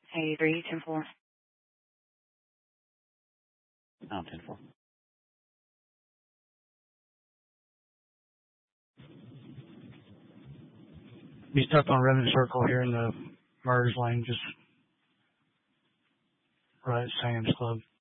83, 10-4. No, 10-4. Be stuck on Remnant Circle here in the merge lane, just right at Sam's Club.